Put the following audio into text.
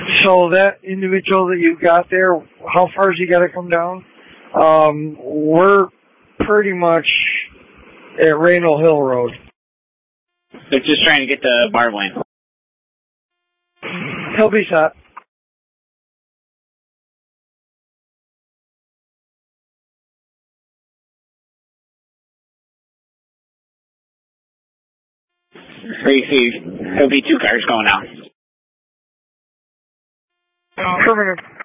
So that individual that you got there, how far has he got to come down? We're pretty much at Raynal Hill Road. They're just trying to get to Barbed Lane. He'll be set. So you see, there'll be 2 cars going out. Affirmative.